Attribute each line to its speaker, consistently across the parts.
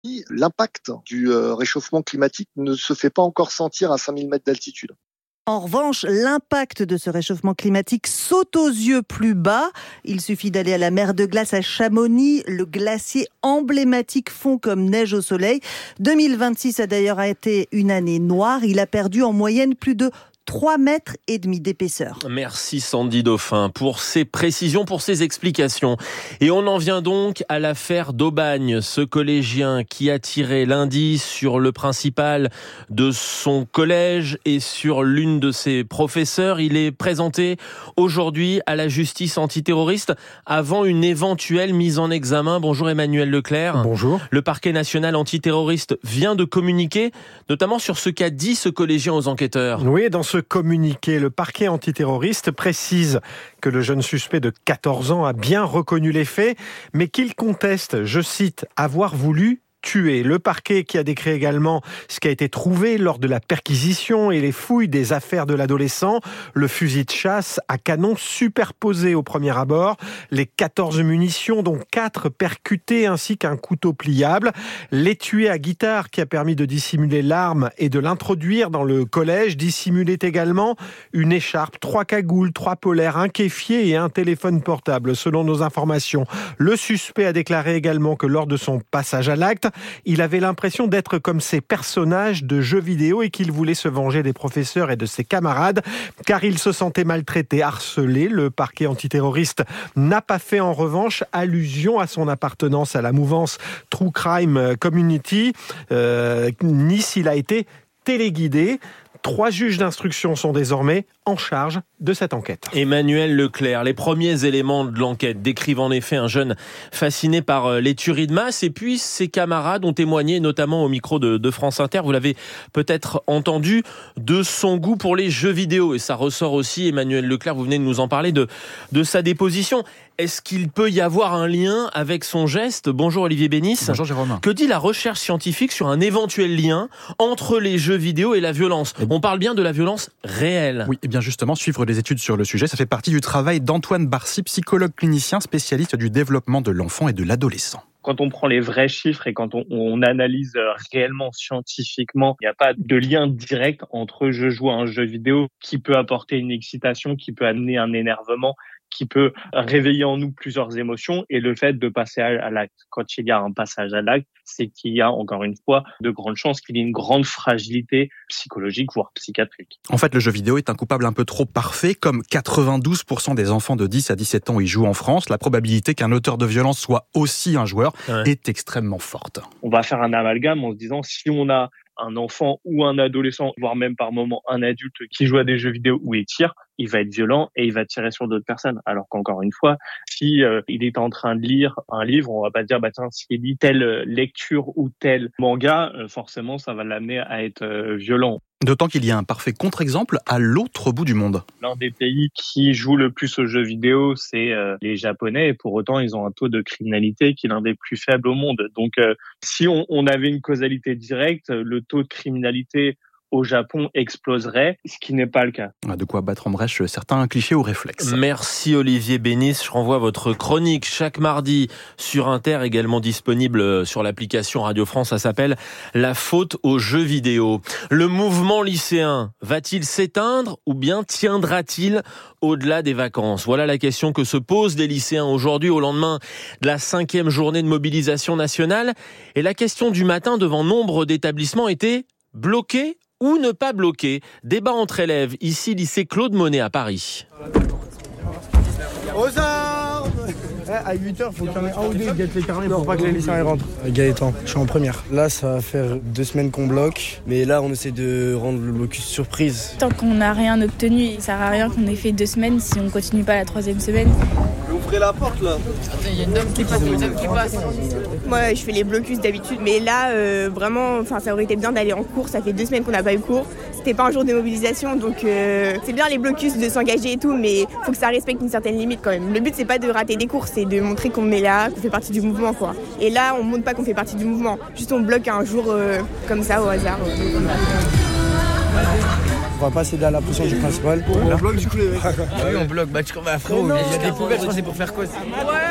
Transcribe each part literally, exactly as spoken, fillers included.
Speaker 1: l'impact du euh, réchauffement climatique ne se fait pas encore sentir à cinq mille mètres d'altitude.
Speaker 2: En revanche, l'impact de ce réchauffement climatique saute aux yeux plus bas. Il suffit d'aller à la mer de glace à Chamonix. Le glacier emblématique fond comme neige au soleil. deux mille vingt-six a d'ailleurs été une année noire. Il a perdu en moyenne plus de trois mètres et demi d'épaisseur.
Speaker 3: Merci Sandy Dauphin pour ces précisions, pour ces explications. Et on en vient donc à l'affaire d'Aubagne, ce collégien qui a tiré lundi sur le principal de son collège et sur l'une de ses professeurs. Il est présenté aujourd'hui à la justice antiterroriste avant une éventuelle mise en examen. Bonjour Emmanuel Leclerc.
Speaker 4: Bonjour.
Speaker 3: Le parquet national antiterroriste vient de communiquer, notamment sur ce qu'a dit ce collégien aux enquêteurs.
Speaker 4: Oui, dans ce communiqué, le parquet antiterroriste précise que le jeune suspect de quatorze ans a bien reconnu les faits, mais qu'il conteste, je cite, avoir voulu tué. Le parquet qui a décrit également ce qui a été trouvé lors de la perquisition et les fouilles des affaires de l'adolescent, le fusil de chasse à canon superposé au premier abord, les quatorze munitions dont quatre percutées ainsi qu'un couteau pliable, l'étui à guitare qui a permis de dissimuler l'arme et de l'introduire dans le collège, dissimulait également une écharpe, trois cagoules, trois polaires, un kéfier et un téléphone portable. Selon nos informations, le suspect a déclaré également que lors de son passage à l'acte, il avait l'impression d'être comme ces personnages de jeux vidéo et qu'il voulait se venger des professeurs et de ses camarades, car il se sentait maltraité, harcelé. Le parquet antiterroriste n'a pas fait en revanche allusion à son appartenance à la mouvance True Crime Community, euh, ni s'il a été téléguidé. Trois juges d'instruction sont désormais en charge de cette enquête.
Speaker 3: Emmanuel Leclerc, les premiers éléments de l'enquête décrivent en effet un jeune fasciné par les tueries de masse, et puis ses camarades ont témoigné, notamment au micro de, de France Inter, vous l'avez peut-être entendu, de son goût pour les jeux vidéo. Et ça ressort aussi, Emmanuel Leclerc, vous venez de nous en parler, de, de sa déposition. Est-ce qu'il peut y avoir un lien avec son geste ? Bonjour Olivier Bénis.
Speaker 5: Bonjour Jérôme.
Speaker 3: Que dit la recherche scientifique sur un éventuel lien entre les jeux vidéo et la violence ? On parle bien de la violence réelle.
Speaker 5: Oui, et bien justement, suivre des études sur le sujet, ça fait partie du travail d'Antoine Barcy, psychologue clinicien spécialiste du développement de l'enfant et de l'adolescent.
Speaker 6: Quand on prend les vrais chiffres et quand on, on analyse réellement scientifiquement, il n'y a pas de lien direct entre je joue à un jeu vidéo qui peut apporter une excitation, qui peut amener un énervement, qui peut réveiller en nous plusieurs émotions, et le fait de passer à l'acte. Quand il y a un passage à l'acte, c'est qu'il y a, encore une fois, de grandes chances qu'il y ait une grande fragilité psychologique, voire psychiatrique.
Speaker 5: En fait, le jeu vidéo est un coupable un peu trop parfait. Comme quatre-vingt-douze pour cent des enfants de dix à dix-sept ans y jouent en France, la probabilité qu'un auteur de violence soit aussi un joueur ouais. est extrêmement forte.
Speaker 6: On va faire un amalgame en se disant, si on a un enfant ou un adolescent, voire même par moment un adulte qui joue à des jeux vidéo où il tire, il va être violent et il va tirer sur d'autres personnes. Alors qu'encore une fois, si euh, il est en train de lire un livre, on va pas dire bah tiens, s'il lit telle lecture ou tel manga, euh, forcément ça va l'amener à être euh, violent.
Speaker 5: D'autant qu'il y a un parfait contre-exemple à l'autre bout du monde.
Speaker 6: L'un des pays qui joue le plus aux jeux vidéo, c'est euh, les Japonais, et pour autant ils ont un taux de criminalité qui est l'un des plus faibles au monde. Donc euh, si on, on avait une causalité directe, le taux de criminalité au Japon exploserait, ce qui n'est pas le cas.
Speaker 5: De quoi battre en brèche certains clichés ou réflexes.
Speaker 3: Merci Olivier Bénis. Je renvoie votre chronique chaque mardi sur Inter, également disponible sur l'application Radio France. Ça s'appelle La faute aux jeux vidéo. Le mouvement lycéen va-t-il s'éteindre ou bien tiendra-t-il au-delà des vacances ? Voilà la question que se posent les lycéens aujourd'hui au lendemain de la cinquième journée de mobilisation nationale. Et la question du matin devant nombre d'établissements était bloquée ou ne pas bloquer. Débat entre élèves, ici lycée Claude Monet à Paris.
Speaker 7: Aux armes ! À huit heures, il faut qu'il y en ait un ou deux qui guettent les carnets pour pas que les lycéens y rentrent. Gaëtan, je suis en première. Là, ça va faire deux semaines qu'on bloque, mais là, on essaie de rendre le blocus surprise.
Speaker 8: Tant qu'on n'a rien obtenu, il ne sert à rien qu'on ait fait deux semaines si on ne continue pas la troisième semaine.
Speaker 7: Ouvrez la porte, là.
Speaker 8: Il y a une dame qui passe, une dame qui passe.
Speaker 9: Moi, je fais les blocus d'habitude, mais là, euh, vraiment, ça aurait été bien d'aller en cours. Ça fait deux semaines qu'on n'a pas eu cours. C'était pas un jour de mobilisation, donc euh, c'est bien les blocus de s'engager et tout, mais faut que ça respecte une certaine limite quand même. Le but, c'est pas de rater des cours, c'est de montrer qu'on est là, qu'on fait partie du mouvement, quoi. Et là, on montre pas qu'on fait partie du mouvement. Juste on bloque un jour euh, comme ça au hasard.
Speaker 7: On va pas céder à la pression du principal.
Speaker 10: On bloque du coup les mecs. Ah oui, on bloque. Bah tu comprends, frérot, il y a des poubelles, c'est pour faire quoi ? Ouais.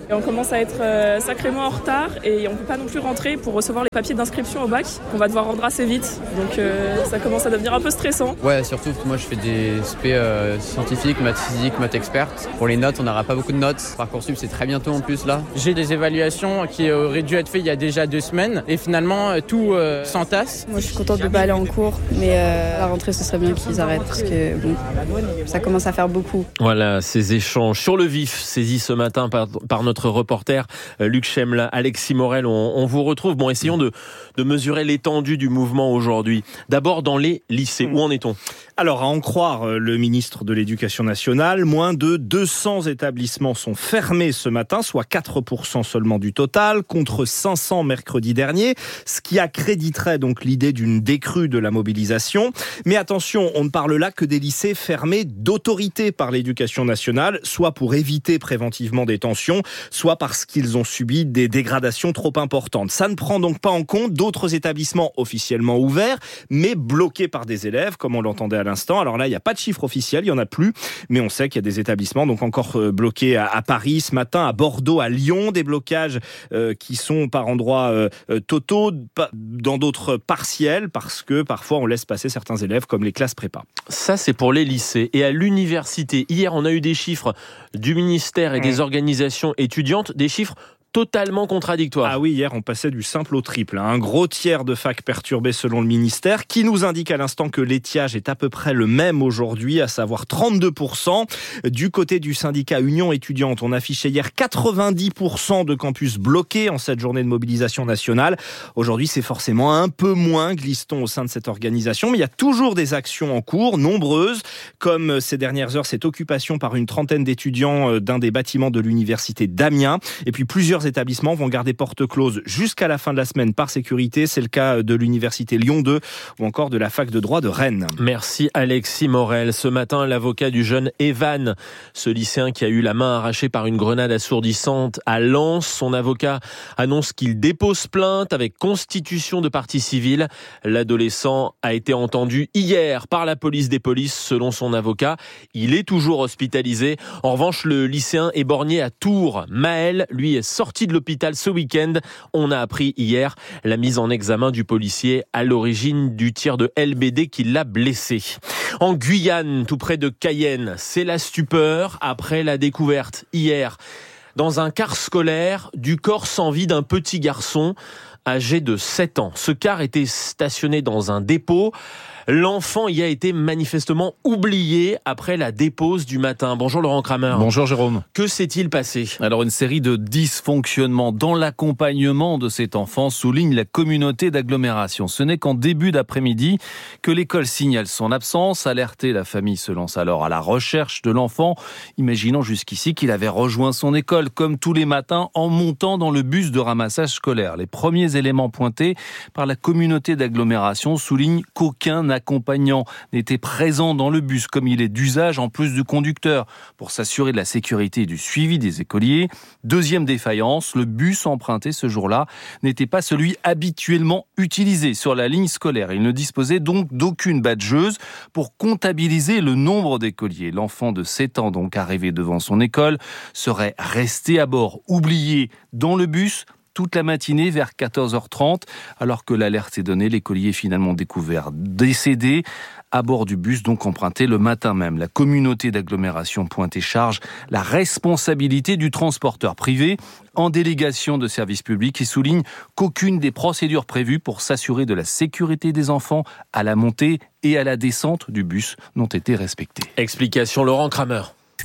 Speaker 10: Et on commence à être euh, sacrément en retard et on ne peut pas non plus rentrer pour recevoir les papiers d'inscription au bac qu'on va devoir rendre assez vite. Donc euh, ça commence à devenir un peu stressant.
Speaker 11: Ouais, surtout moi je fais des S P euh, scientifiques, maths physique, maths experte. Pour les notes, on n'aura pas beaucoup de notes. Parcoursup, c'est très bientôt en plus là. J'ai des évaluations qui auraient dû être faites il y a déjà deux semaines et finalement tout euh, s'entasse.
Speaker 12: Moi je suis contente de ne pas aller en cours, mais euh, à la rentrée ce serait bien qu'ils arrêtent parce que bon, ça commence à faire beaucoup.
Speaker 3: Voilà, ces échanges sur le vif saisis ce matin par, par notre reporter euh, Luc Chemla, Alexis Morel, on, on vous retrouve. Bon, essayons de, de mesurer l'étendue du mouvement aujourd'hui. D'abord dans les lycées, où en est-on ?
Speaker 13: Alors, à en croire le ministre de l'Éducation nationale, moins de deux cents établissements sont fermés ce matin, soit quatre pour cent seulement du total, contre cinq cents mercredi dernier, ce qui accréditerait donc l'idée d'une décrue de la mobilisation. Mais attention, on ne parle là que des lycées fermés d'autorité par l'Éducation nationale, soit pour éviter préventivement des tensions, soit parce qu'ils ont subi des dégradations trop importantes. Ça ne prend donc pas en compte d'autres établissements officiellement ouverts, mais bloqués par des élèves, comme on l'entendait à l'instant. Alors là, il n'y a pas de chiffre officiel, il n'y en a plus, mais on sait qu'il y a des établissements donc encore bloqués à, à Paris ce matin, à Bordeaux, à Lyon, des blocages euh, qui sont par endroits euh, totaux, dans d'autres partiels, parce que parfois on laisse passer certains élèves comme les classes prépa.
Speaker 3: Ça, c'est pour les lycées. Et à l'université, hier, on a eu des chiffres du ministère et des organisations étudiantes, des chiffres totalement contradictoire.
Speaker 13: Ah oui, hier on passait du simple au triple. Un gros tiers de facs perturbés selon le ministère, qui nous indique à l'instant que l'étiage est à peu près le même aujourd'hui, à savoir trente-deux pour cent. Du côté du syndicat Union étudiante, on affichait hier quatre-vingt-dix pour cent de campus bloqués en cette journée de mobilisation nationale. Aujourd'hui, c'est forcément un peu moins, glisse-t-on au sein de cette organisation, mais il y a toujours des actions en cours, nombreuses, comme ces dernières heures, cette occupation par une trentaine d'étudiants d'un des bâtiments de l'université d'Amiens, et puis plusieurs établissements vont garder porte close jusqu'à la fin de la semaine par sécurité. C'est le cas de l'université Lyon deux ou encore de la fac de droit de Rennes.
Speaker 3: Merci Alexis Morel. Ce matin, l'avocat du jeune Evan, ce lycéen qui a eu la main arrachée par une grenade assourdissante à Lens, son avocat annonce qu'il dépose plainte avec constitution de partie civile. L'adolescent a été entendu hier par la police des polices selon son avocat. Il est toujours hospitalisé. En revanche, le lycéen éborgné à Tours, Maël, lui est sorti de l'hôpital ce week-end. On a appris hier la mise en examen du policier à l'origine du tir de L B D qui l'a blessé. En Guyane, tout près de Cayenne, c'est la stupeur après la découverte hier dans un car scolaire du corps sans vie d'un petit garçon âgé de sept ans. Ce car était stationné dans un dépôt. L'enfant y a été manifestement oublié après la dépose du matin. Bonjour Laurent Kramer.
Speaker 14: Bonjour Jérôme.
Speaker 3: Que s'est-il passé ?
Speaker 14: Alors une série de dysfonctionnements dans l'accompagnement de cet enfant souligne la communauté d'agglomération. Ce n'est qu'en début d'après-midi que l'école signale son absence. Alertée, la famille se lance alors à la recherche de l'enfant, imaginant jusqu'ici qu'il avait rejoint son école comme tous les matins en montant dans le bus de ramassage scolaire. Les premiers éléments pointés par la communauté d'agglomération soulignent qu'aucun accompagnant n'était présent dans le bus comme il est d'usage en plus du conducteur pour s'assurer de la sécurité et du suivi des écoliers. Deuxième défaillance, le bus emprunté ce jour-là n'était pas celui habituellement utilisé sur la ligne scolaire. Il ne disposait donc d'aucune badgeuse pour comptabiliser le nombre d'écoliers. L'enfant de sept ans, donc arrivé devant son école, serait resté à bord, oublié dans le bus toute la matinée vers quatorze heures trente. Alors que l'alerte est donnée, l'écolier est finalement découvert décédé à bord du bus, donc emprunté le matin même. La communauté d'agglomération pointe et charge la responsabilité du transporteur privé en délégation de service public et souligne qu'aucune des procédures prévues pour s'assurer de la sécurité des enfants à la montée et à la descente du bus n'ont été respectées.
Speaker 3: Explication Laurent Kramer.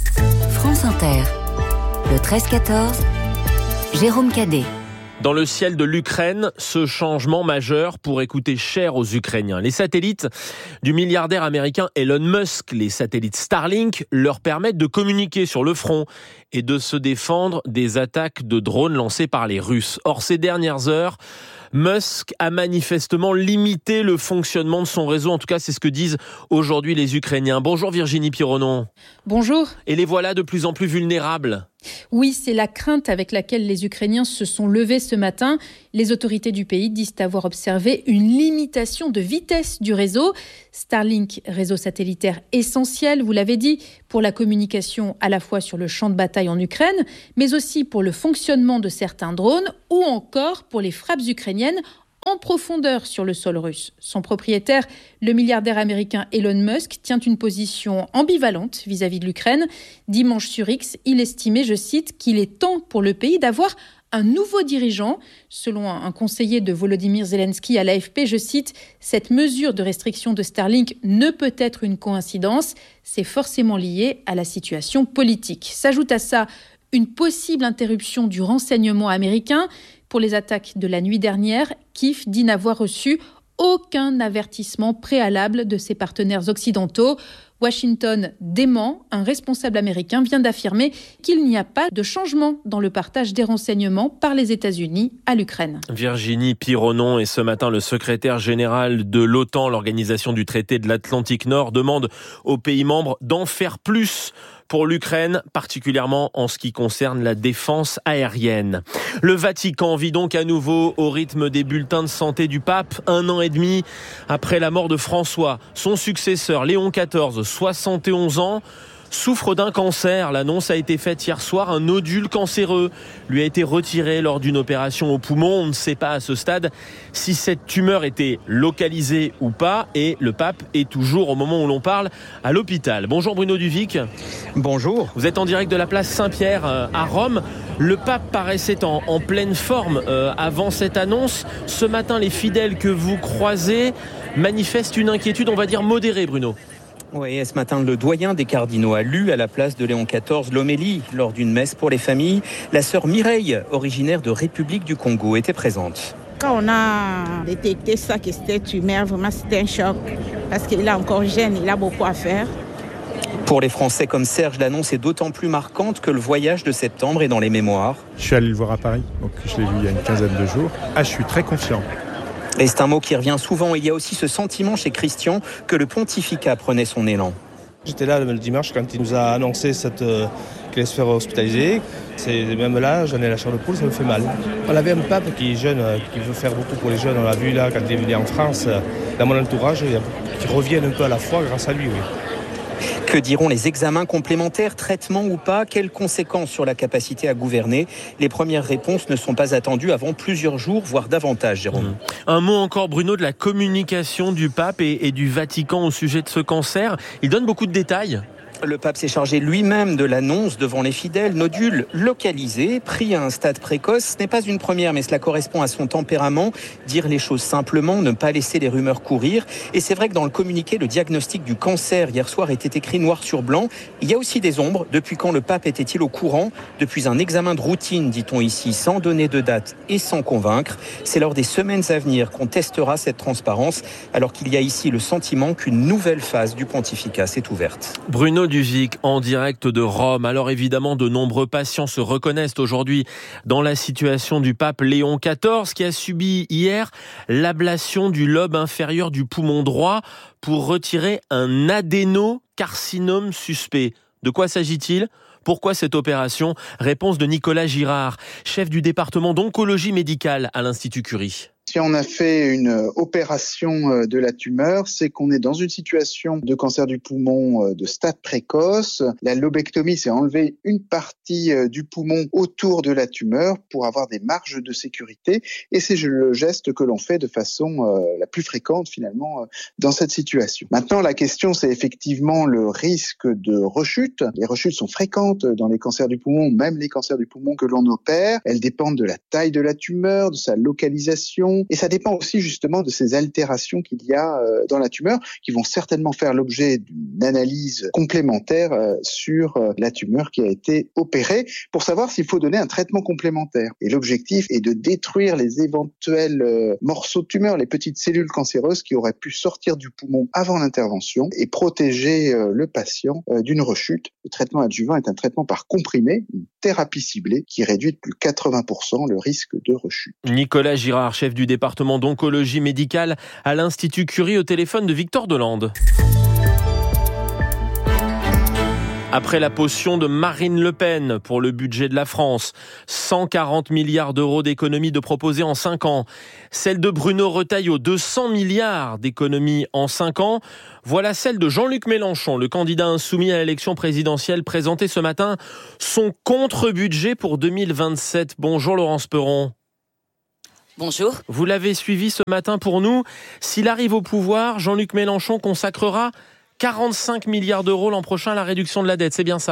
Speaker 15: France Inter, le treize quatorze, Jérôme Cadet.
Speaker 3: Dans le ciel de l'Ukraine, ce changement majeur pourrait coûter cher aux Ukrainiens. Les satellites du milliardaire américain Elon Musk, les satellites Starlink, leur permettent de communiquer sur le front et de se défendre des attaques de drones lancées par les Russes. Or, ces dernières heures, Musk a manifestement limité le fonctionnement de son réseau. En tout cas, c'est ce que disent aujourd'hui les Ukrainiens. Bonjour Virginie Pironon.
Speaker 16: Bonjour.
Speaker 3: Et les voilà de plus en plus vulnérables.
Speaker 16: Oui, c'est la crainte avec laquelle les Ukrainiens se sont levés ce matin. Les autorités du pays disent avoir observé une limitation de vitesse du réseau. Starlink, réseau satellitaire essentiel, vous l'avez dit, pour la communication à la fois sur le champ de bataille en Ukraine, mais aussi pour le fonctionnement de certains drones ou encore pour les frappes ukrainiennes en profondeur sur le sol russe. Son propriétaire, le milliardaire américain Elon Musk, tient une position ambivalente vis-à-vis de l'Ukraine. Dimanche sur X, il estimait, je cite, qu'il est temps pour le pays d'avoir un nouveau dirigeant. Selon un conseiller de Volodymyr Zelensky à l'A F P, je cite, « Cette mesure de restriction de Starlink ne peut être une coïncidence, c'est forcément lié à la situation politique. » S'ajoute à ça une possible interruption du renseignement américain. Pour les attaques de la nuit dernière, Kiev dit n'avoir reçu aucun avertissement préalable de ses partenaires occidentaux. Washington dément. Un responsable américain vient d'affirmer qu'il n'y a pas de changement dans le partage des renseignements par les États-Unis à l'Ukraine.
Speaker 3: Virginie Pironon et ce matin, le secrétaire général de l'OTAN, l'organisation du traité de l'Atlantique Nord, demande aux pays membres d'en faire plus pour l'Ukraine, particulièrement en ce qui concerne la défense aérienne. Le Vatican vit donc à nouveau au rythme des bulletins de santé du pape, un an et demi après la mort de François. Son successeur, Léon quatorze, soixante et onze ans, souffre d'un cancer. L'annonce a été faite hier soir. Un nodule cancéreux lui a été retiré lors d'une opération au poumon. On ne sait pas à ce stade si cette tumeur était localisée ou pas. Et le pape est toujours, au moment où l'on parle, à l'hôpital. Bonjour Bruno Duvic.
Speaker 17: Bonjour.
Speaker 3: Vous êtes en direct de la place Saint-Pierre à Rome. Le pape paraissait en, en pleine forme euh, avant cette annonce. Ce matin, les fidèles que vous croisez manifestent une inquiétude, on va dire modérée, Bruno.
Speaker 17: Oui, et ce matin, le doyen des cardinaux a lu à la place de Léon quatorze l'homélie lors d'une messe pour les familles. La sœur Mireille, originaire de République du Congo, était présente.
Speaker 18: Quand on a détecté ça, que c'était tumeur, vraiment c'était un choc parce qu'il est encore jeune, il a beaucoup à faire.
Speaker 17: Pour les Français comme Serge, l'annonce est d'autant plus marquante que le voyage de septembre est dans les mémoires.
Speaker 19: Je suis allé le voir à Paris, donc je l'ai vu il y a une quinzaine de jours. Ah, je suis très confiant.
Speaker 17: Et c'est un mot qui revient souvent. Il y a aussi ce sentiment chez Christian que le pontificat prenait son élan.
Speaker 20: J'étais là le dimanche quand il nous a annoncé cette, euh, qu'il allait se faire hospitaliser. C'est, même là, j'en ai la chair de poule, ça me fait mal. On avait un pape qui est jeune, qui veut faire beaucoup pour les jeunes. On l'a vu là quand il est venu en France, dans mon entourage, qui reviennent un peu à la foi grâce à lui. Oui.
Speaker 17: Que diront les examens complémentaires, traitements ou pas? Quelles conséquences sur la capacité à gouverner? Les premières réponses ne sont pas attendues avant plusieurs jours, voire davantage, Jérôme.
Speaker 3: Mmh. Un mot encore, Bruno, de la communication du pape et, et du Vatican au sujet de ce cancer. Il donne beaucoup de détails.
Speaker 17: Le pape s'est chargé lui-même de l'annonce devant les fidèles. Nodule localisé, pris à un stade précoce. Ce n'est pas une première, mais cela correspond à son tempérament. Dire les choses simplement, ne pas laisser les rumeurs courir. Et c'est vrai que dans le communiqué, le diagnostic du cancer hier soir était écrit noir sur blanc. Il y a aussi des ombres. Depuis quand le pape était-il au courant? Depuis un examen de routine, dit-on ici, sans donner de date et sans convaincre. C'est lors des semaines à venir qu'on testera cette transparence, alors qu'il y a ici le sentiment qu'une nouvelle phase du pontificat s'est ouverte.
Speaker 3: Bruno Duvic en direct de Rome. Alors évidemment, de nombreux patients se reconnaissent aujourd'hui dans la situation du pape Léon quatorze qui a subi hier l'ablation du lobe inférieur du poumon droit pour retirer un adénocarcinome suspect. De quoi s'agit-il ? Pourquoi cette opération ? Réponse de Nicolas Girard, chef du département d'oncologie médicale à l'Institut Curie.
Speaker 21: Si on a fait une opération de la tumeur, c'est qu'on est dans une situation de cancer du poumon de stade précoce. La lobectomie, c'est enlever une partie du poumon autour de la tumeur pour avoir des marges de sécurité. Et c'est le geste que l'on fait de façon la plus fréquente finalement dans cette situation. Maintenant, la question, c'est effectivement le risque de rechute. Les rechutes sont fréquentes dans les cancers du poumon, même les cancers du poumon que l'on opère. Elles dépendent de la taille de la tumeur, de sa localisation. Et ça dépend aussi justement de ces altérations qu'il y a dans la tumeur qui vont certainement faire l'objet d'une analyse complémentaire sur la tumeur qui a été opérée pour savoir s'il faut donner un traitement complémentaire. Et l'objectif est de détruire les éventuels morceaux de tumeur, les petites cellules cancéreuses qui auraient pu sortir du poumon avant l'intervention et protéger le patient d'une rechute. Le traitement adjuvant est un traitement par comprimé, une thérapie ciblée qui réduit de plus de quatre-vingts pour cent le risque de rechute.
Speaker 3: Nicolas Girard, chef du département d'oncologie médicale à l'Institut Curie, au téléphone de Victor Delande. Après la potion de Marine Le Pen pour le budget de la France, cent quarante milliards d'euros d'économies de proposer en cinq ans. Celle de Bruno Retailleau, deux cents milliards d'économies en cinq ans. Voilà celle de Jean-Luc Mélenchon, le candidat insoumis à l'élection présidentielle, présenté ce matin son contre-budget pour deux mille vingt-sept. Bonjour Laurence Perron.
Speaker 1: Bonjour.
Speaker 3: Vous l'avez suivi ce matin pour nous. S'il arrive au pouvoir, Jean-Luc Mélenchon consacrera quarante-cinq milliards d'euros l'an prochain à la réduction de la dette, c'est bien ça ?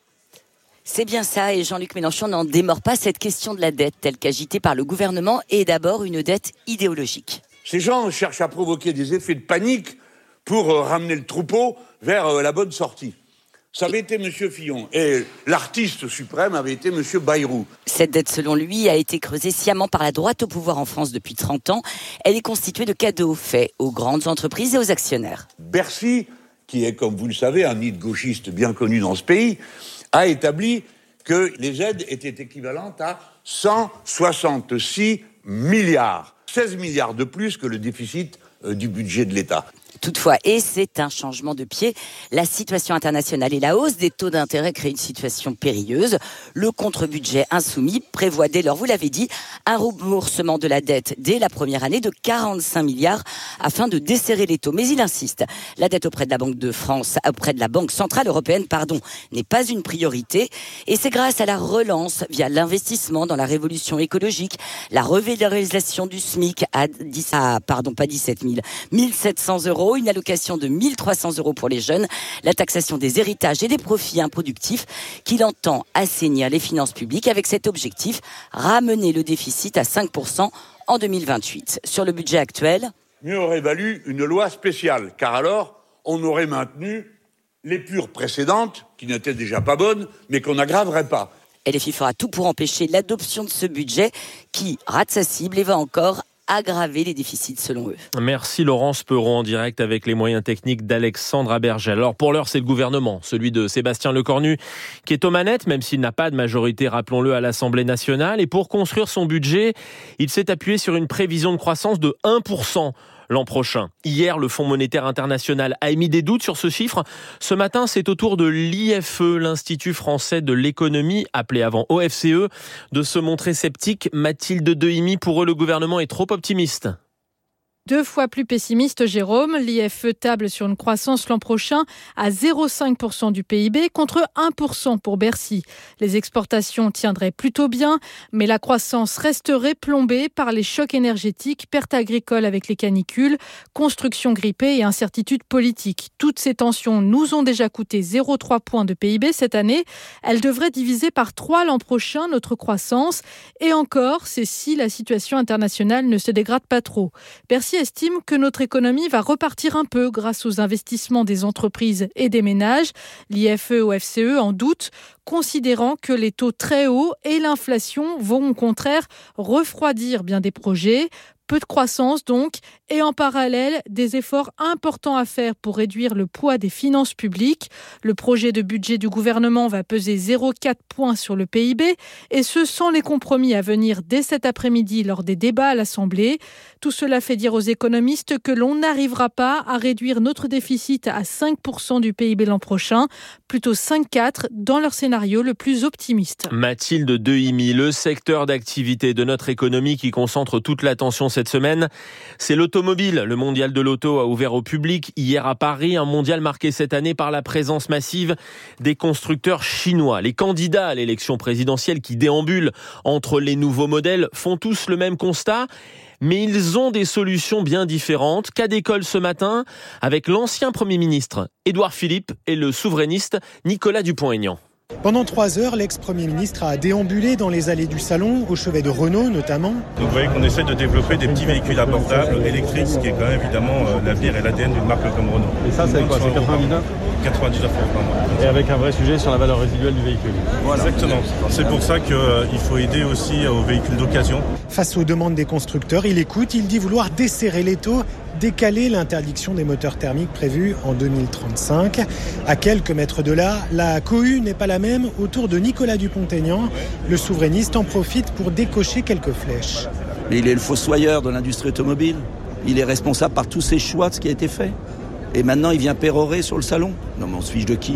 Speaker 1: C'est bien ça, et Jean-Luc Mélenchon n'en démord pas. Cette question de la dette, telle qu'agitée par le gouvernement, est d'abord une dette idéologique.
Speaker 22: Ces gens cherchent à provoquer des effets de panique pour euh, ramener le troupeau vers euh, la bonne sortie. Ça avait été M. Fillon, et l'artiste suprême avait été M. Bayrou.
Speaker 1: Cette dette, selon lui, a été creusée sciemment par la droite au pouvoir en France depuis trente ans. Elle est constituée de cadeaux faits aux grandes entreprises et aux actionnaires.
Speaker 22: Bercy, qui est, comme vous le savez, un nid de gauchistes bien connu dans ce pays, a établi que les aides étaient équivalentes à cent soixante-six milliards. seize milliards de plus que le déficit euh, du budget de l'État.
Speaker 1: Toutefois, et c'est un changement de pied, la situation internationale et la hausse des taux d'intérêt créent une situation périlleuse. Le contre-budget insoumis prévoit dès lors, vous l'avez dit, un remboursement de la dette dès la première année de quarante-cinq milliards afin de desserrer les taux. Mais il insiste, la dette auprès de la Banque de France, auprès de la Banque Centrale Européenne, pardon, n'est pas une priorité. Et c'est grâce à la relance via l'investissement dans la révolution écologique, la revalorisation du SMIC à, dix, à pardon, pas dix-sept mille, mille sept cents euros, une allocation de mille trois cents euros pour les jeunes, la taxation des héritages et des profits improductifs qu'il entend assainir les finances publiques avec cet objectif, ramener le déficit à cinq pour cent en deux mille vingt-huit. Sur le budget actuel,
Speaker 22: mieux aurait valu une loi spéciale, car alors on aurait maintenu les pures précédentes, qui n'étaient déjà pas bonnes, mais qu'on n'aggraverait pas.
Speaker 1: L F I fera tout pour empêcher l'adoption de ce budget qui rate sa cible et va encore aggraver les déficits selon eux.
Speaker 3: Merci Laurence Perron en direct avec les moyens techniques d'Alexandre Abergel. Alors pour l'heure c'est le gouvernement, celui de Sébastien Lecornu qui est aux manettes, même s'il n'a pas de majorité, rappelons-le, à l'Assemblée nationale. Et pour construire son budget, il s'est appuyé sur une prévision de croissance de un pour cent l'an prochain. Hier, le Fonds monétaire international a émis des doutes sur ce chiffre. Ce matin, c'est au tour de l'I F E, l'Institut français de l'économie, appelé avant O F C E, de se montrer sceptique. Mathilde Dehimi, pour eux, le gouvernement est trop optimiste.
Speaker 23: Deux fois plus pessimiste, Jérôme. L'I F E table sur une croissance l'an prochain à zéro virgule cinq pour cent du P I B contre un pour cent pour Bercy. Les exportations tiendraient plutôt bien, mais la croissance resterait plombée par les chocs énergétiques, pertes agricoles avec les canicules, construction grippée et incertitudes politiques. Toutes ces tensions nous ont déjà coûté zéro virgule trois points de P I B cette année. Elles devraient diviser par trois l'an prochain notre croissance. Et encore, c'est si la situation internationale ne se dégrade pas trop. Bercy estime que notre économie va repartir un peu grâce aux investissements des entreprises et des ménages. L'I F E, O F C E en doute, considérant que les taux très hauts et l'inflation vont au contraire refroidir bien des projets. Peu de croissance donc, et en parallèle, des efforts importants à faire pour réduire le poids des finances publiques. Le projet de budget du gouvernement va peser zéro virgule quatre points sur le P I B, et ce sans les compromis à venir dès cet après-midi lors des débats à l'Assemblée. Tout cela fait dire aux économistes que l'on n'arrivera pas à réduire notre déficit à cinq pour cent du P I B l'an prochain, plutôt cinq virgule quatre dans leur scénario le plus optimiste.
Speaker 3: Mathilde Dehimi, le secteur d'activité de notre économie qui concentre toute l'attention cette semaine, c'est l'automobile. Le mondial de l'auto a ouvert au public hier à Paris, un mondial marqué cette année par la présence massive des constructeurs chinois. Les candidats à l'élection présidentielle qui déambulent entre les nouveaux modèles font tous le même constat, mais ils ont des solutions bien différentes. Cas d'école ce matin avec l'ancien Premier ministre Édouard Philippe et le souverainiste Nicolas Dupont-Aignan.
Speaker 24: Pendant trois heures, l'ex-premier ministre a déambulé dans les allées du salon, au chevet de Renault notamment.
Speaker 25: Donc vous voyez qu'on essaie de développer des petits véhicules abordables, électriques, ce qui est quand même évidemment euh, l'avenir et l'A D N d'une marque comme Renault.
Speaker 26: Et ça, c'est quoi? C'est quatre-vingt-dix-neuf
Speaker 25: quatre-vingt-dix-neuf euros par mois.
Speaker 26: Et avec un vrai sujet sur la valeur résiduelle du véhicule.
Speaker 25: Voilà. Exactement. C'est pour ça qu'il euh, faut aider aussi aux véhicules d'occasion.
Speaker 24: Face aux demandes des constructeurs, il écoute, il dit vouloir desserrer les taux, décaler l'interdiction des moteurs thermiques prévue en deux mille trente-cinq. À quelques mètres de là, la cohue n'est pas la même autour de Nicolas Dupont-Aignan. Le souverainiste en profite pour décocher quelques flèches.
Speaker 27: Mais il est le fossoyeur de l'industrie automobile. Il est responsable par tous ces choix de ce qui a été fait. Et maintenant, il vient pérorer sur le salon. Non, mais on se fiche de qui ?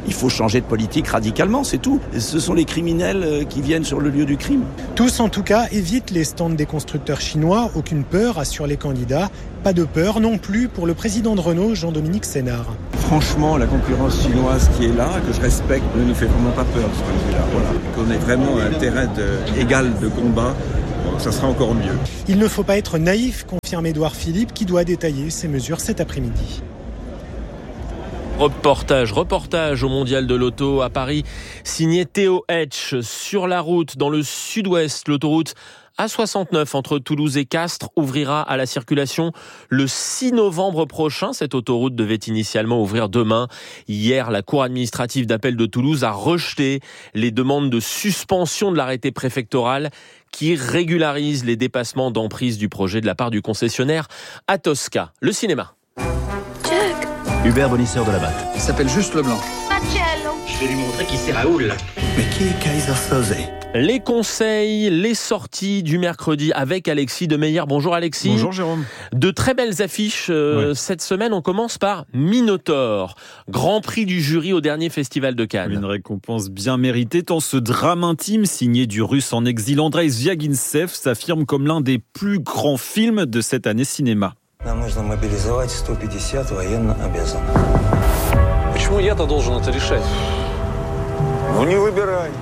Speaker 27: Il faut changer de politique radicalement, c'est tout. Ce sont les criminels qui viennent sur le lieu du crime.
Speaker 24: Tous, en tout cas, évitent les stands des constructeurs chinois. Aucune peur, assurent les candidats. Pas de peur non plus pour le président de Renault, Jean-Dominique Sénard.
Speaker 2: Franchement, la concurrence chinoise qui est là, que je respecte, ne nous fait vraiment pas peur de ce point de vue-là. Voilà. Qu'on ait vraiment un terrain de, égal de combat, bon, ça sera encore mieux.
Speaker 24: Il ne faut pas être naïf, confirme Édouard Philippe, qui doit détailler ces mesures cet après-midi.
Speaker 3: Reportage, reportage au Mondial de l'Auto à Paris, signé Théo Hetch. Sur la route, dans le sud-ouest, l'autoroute A soixante-neuf entre Toulouse et Castres ouvrira à la circulation le six novembre prochain. Cette autoroute devait initialement ouvrir demain. Hier, la Cour administrative d'appel de Toulouse a rejeté les demandes de suspension de l'arrêté préfectoral qui régularise les dépassements d'emprise du projet de la part du concessionnaire Atosca. Le cinéma.
Speaker 4: Jack.
Speaker 27: Hubert Bonisseur de la Batte.
Speaker 4: Il s'appelle juste Leblanc. Marcello. Je vais lui montrer qui c'est Raoul.
Speaker 27: Mais qui est Kaiser Soze ?
Speaker 3: Les conseils, les sorties du mercredi avec Alexis Demeyer. Bonjour Alexis.
Speaker 5: Bonjour Jérôme.
Speaker 3: De très belles affiches euh, ouais. Cette semaine. On commence par Minotaur, Grand Prix du jury au dernier Festival de Cannes.
Speaker 5: Une récompense bien méritée tant ce drame intime signé du Russe en exil Andrei Zvyagintsev s'affirme comme l'un des plus grands films de cette année cinéma.
Speaker 6: Нам нужно мобилизовать сто пятьдесят военно обязанных. Почему я-то должен это решать?
Speaker 22: Ну не выбирай.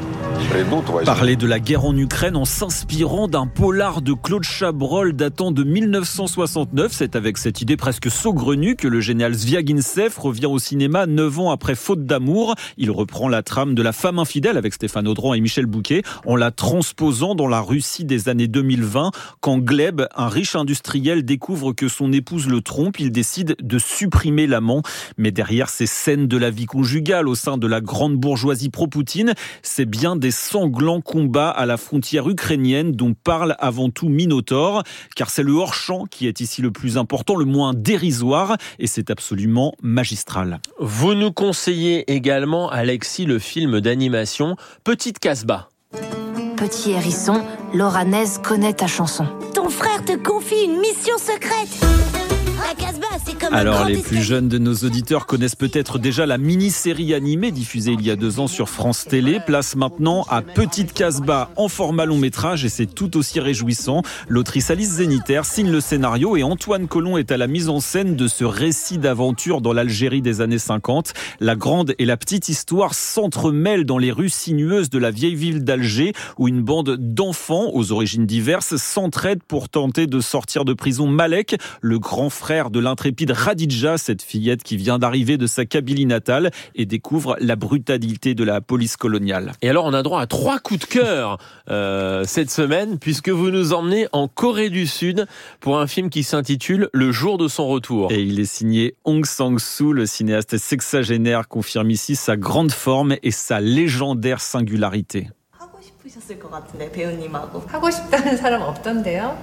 Speaker 5: Parler de la guerre en Ukraine en s'inspirant d'un polar de Claude Chabrol datant de mille neuf cent soixante-neuf. C'est avec cette idée presque saugrenue que le général Zvyagintsev revient au cinéma neuf ans après Faute d'amour. Il reprend la trame de La femme infidèle avec Stéphane Audran et Michel Bouquet en la transposant dans la Russie des années deux mille vingt. Quand Gleb, un riche industriel, découvre que son épouse le trompe, il décide de supprimer l'amant. Mais derrière ces scènes de la vie conjugale au sein de la grande bourgeoisie pro-Poutine, c'est bien des sanglants combats à la frontière ukrainienne dont parle avant tout Minotaur, car c'est le hors-champ qui est ici le plus important, le moins dérisoire, et c'est absolument magistral.
Speaker 3: Vous nous conseillez également, Alexis, le film d'animation Petite Casbah.
Speaker 7: Petit hérisson, Laura Nez connaît ta chanson.
Speaker 8: Ton frère te confie une mission secrète. La Casbah, c'est comme
Speaker 5: Alors,
Speaker 8: un
Speaker 5: les
Speaker 8: grand
Speaker 5: plus jeunes de nos auditeurs connaissent peut-être déjà la mini-série animée diffusée il y a deux ans sur France Télé. Place maintenant à Petite Casbah en format long métrage et c'est tout aussi réjouissant. L'autrice Alice Zeniter signe le scénario et Antoine Colomb est à la mise en scène de ce récit d'aventure dans l'Algérie des années cinquante. La grande et la petite histoire s'entremêlent dans les rues sinueuses de la vieille ville d'Alger où une bande d'enfants aux origines diverses s'entraident pour tenter de sortir de prison Malek, le grand frère de l'intrépide Radija, cette fillette qui vient d'arriver de sa Kabylie natale et découvre la brutalité de la police coloniale.
Speaker 3: Et alors on a droit à trois coups de cœur euh, cette semaine puisque vous nous emmenez en Corée du Sud pour un film qui s'intitule Le jour de son retour.
Speaker 5: Et il est signé Hong Sang-soo, le cinéaste sexagénaire confirme ici sa grande forme et sa légendaire singularité.
Speaker 9: 싶으셨을 것 같은데 배우님하고 하고 싶다는 사람 없던데요?